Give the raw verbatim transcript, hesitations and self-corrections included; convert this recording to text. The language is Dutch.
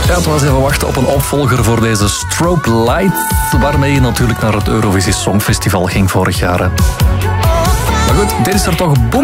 Ja, het was even wachten op een opvolger voor deze Strobe Light, waarmee je natuurlijk naar het Eurovisie Songfestival ging vorig jaar. Hè. Maar goed, dit is er toch boem.